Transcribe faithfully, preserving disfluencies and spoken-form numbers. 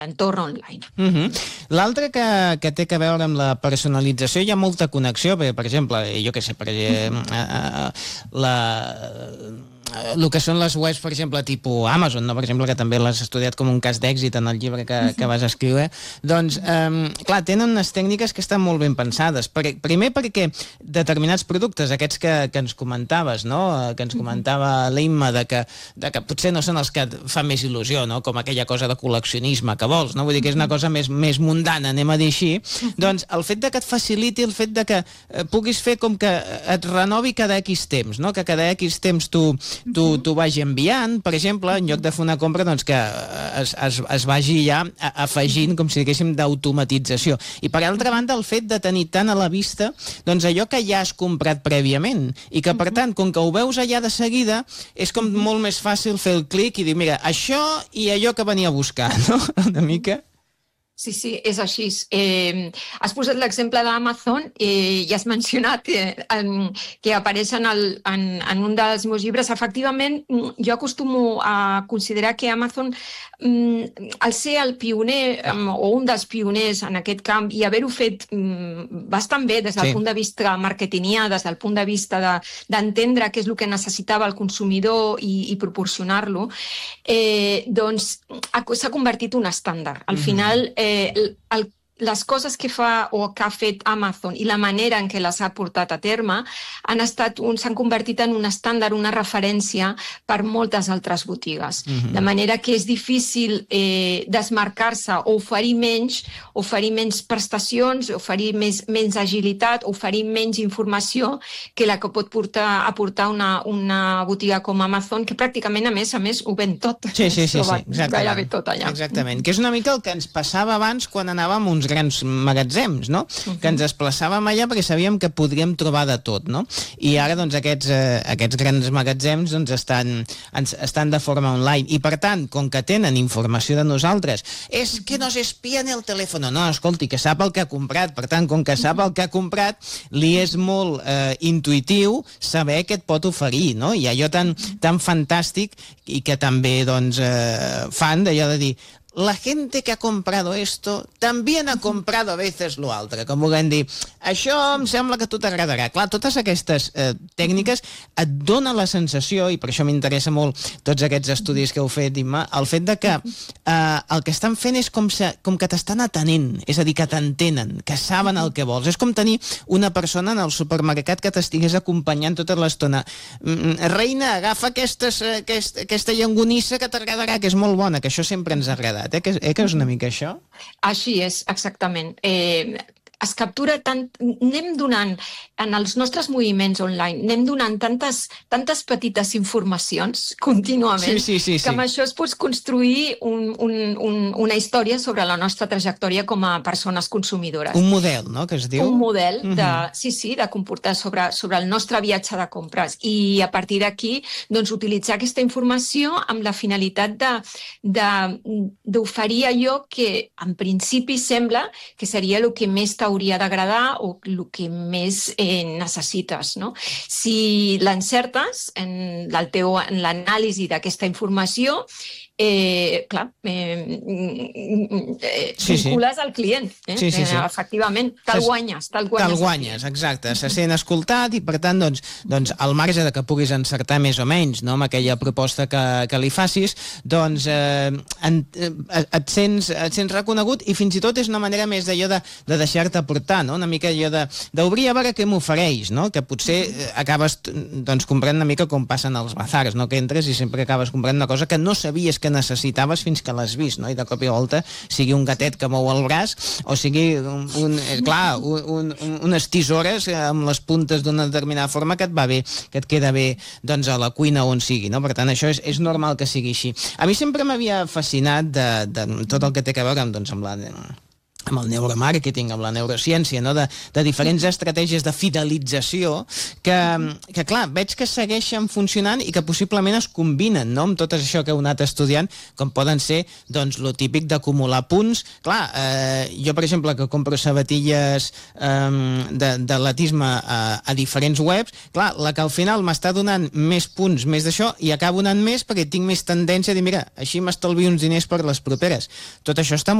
entorn online. Uh-huh. L'altre que, que té a veure amb la personalització, hi ha molta connexió, perquè, per exemple, jo què sé, per exemple, uh, uh, la... el que són les webs, per exemple, tipus Amazon, no? Per exemple, que també l'has estudiat com un cas d'èxit en el llibre que, que vas escriure, doncs, um, clar, tenen unes tècniques que estan molt ben pensades. Per, primer perquè determinats productes, aquests que, que ens comentaves, no? Que ens comentava l'Imma, de que, de que potser no són els que et fan més il·lusió, no? Com aquella cosa de col·leccionisme que vols, no? Vull dir que és una cosa més, més mundana, anem a dir així. Doncs el fet de que et faciliti, el fet de que eh, puguis fer com que et renovi cada X temps, no? Que cada X temps tu tu, tu vagi enviant, per exemple, en lloc de fer una compra, doncs que es, es, es vagi ja afegint, com si diguéssim, d'automatització. I per altra banda, el fet de tenir tant a la vista doncs allò que ja has comprat prèviament i que, per tant, com que ho veus allà de seguida, és com molt més fàcil fer el clic i dir, mira, això i allò que venia a buscar, no? Una mica... Sí, sí, és així. Eh, has posat l'exemple d'Amazon eh, i has mencionat eh, en, que apareix en, el, en, en un dels meus llibres. Efectivament, jo acostumo a considerar que Amazon, mm, al ser el pioner um, o un dels pioners en aquest camp i haver-ho fet mm, bastant bé des del sí. punt de vista marketingià, des del punt de vista d'entendre de, què és el que necessitava el consumidor i, i proporcionar-lo, eh, doncs s'ha convertit en un estàndard. Al final, eh, El, el, les coses que fa o que ha fet Amazon i la manera en què les ha portat a terme han estat un, s'han convertit en un estàndard, una referència per moltes altres botigues. Mm-hmm. De manera que és difícil eh, desmarcar-se o oferir menys, oferir menys prestacions, oferir més, menys agilitat, oferir menys informació que la que pot portar, aportar una, una botiga com Amazon, que pràcticament, a més a més, ho ven tot. Sí, sí, sí, sí, exactament. Gairebé tot allà. Exactament, que és una mica el que ens passava abans quan anàvem a uns grans magatzems, no? Uh-huh. Que ens desplaçàvem allà perquè sabíem que podríem trobar de tot, no? I ara, doncs, aquests, eh, aquests grans magatzems doncs, estan, ens, estan de forma online. I, per tant, com que tenen informació de nosaltres, és que nos espien el telèfon. No, escolti, que sap el que ha comprat. Per tant, com que sap el que ha comprat, li és molt eh, intuïtiu saber què et pot oferir, no? I allò tan, tan fantàstic i que també, doncs, eh, fan d'allò de dir la gente que ha comprado esto también ha comprado a veces lo altre, com vulguem dir, això em sembla que a tu t'agradarà. Clar, totes aquestes eh, tècniques et donen la sensació, i per això m'interessa molt tots aquests estudis que heu fet, Imma, el fet de que eh, el que estan fent és com, se, com que t'estan atenent, és a dir, que t'entenen, que saben el que vols. És com tenir una persona en el supermercat que t'estigués acompanyant tota l'estona. Reina, agafa aquestes, aquesta, aquesta llangonissa que t'agradarà, que és molt bona, que això sempre ens ha agradat. Eh, que, eh, que és una mica això? Així és, exactament. Eh, es captura tant... Anem donant, en els nostres moviments online, anem donant tantes, tantes petites informacions contínuament, sí, sí, sí, sí. que amb això es pot construir un, un, un, una història sobre la nostra trajectòria com a persones consumidores. Un model, no?, que es diu? Un model, de, uh-huh. sí, sí, de comportar sobre, sobre el nostre viatge de compres. I a partir d'aquí, doncs, utilitzar aquesta informació amb la finalitat de, de, d'oferir allò que, en principi, sembla que seria el que més t'hauria d'agradar o el que més eh, necessites, no? Si l'encertes en, el teu, en l'anàlisi d'aquesta informació, eh, clar, eh, eh, sí, sí. vincules al client, eh? Sí, sí, sí. Eh, efectivament, te'l guanyes, te'l guanyes. Te'l guanyes, exacte, se sent escoltat i per tant, doncs, doncs al marge de que puguis encertar més o menys, no?, amb aquella proposta que, que li facis, doncs eh, en, eh, et, sents, et sents reconegut i fins i tot és una manera més d'allò de, de deixar-te portar, no?, una mica allò de d'obrir a veure què m'ofereix, no?, que potser eh, acabes doncs comprant una mica com passen als bazars, no?, que entres i sempre acabes comprant una cosa que no sabies que necessitaves fins que l'has vist, no?, i de cop i volta sigui un gatet que mou el braç o sigui un, un, clar, un, un, unes tisores amb les puntes d'una determinada forma que et va bé, que et queda bé doncs a la cuina on sigui, no? Per tant, això és, és normal que sigui així. A mi sempre m'havia fascinat de, de tot el que té a veure amb, doncs, amb la amb el neuromàrqueting, amb la neurociència, no? de, de diferents estratègies de fidelització que, que, clar, veig que segueixen funcionant i que possiblement es combinen, no?, amb tot això que heu anat estudiant, com poden ser, doncs, lo típic d'acumular punts. Clar, eh, jo, per exemple, que compro sabatilles eh, de- d'atletisme a, a diferents webs, clar, la que al final m'està donant més punts, més d'això, i acabo anant més perquè tinc més tendència a dir, mira, així m'estalvio uns diners per les properes. Tot això està molt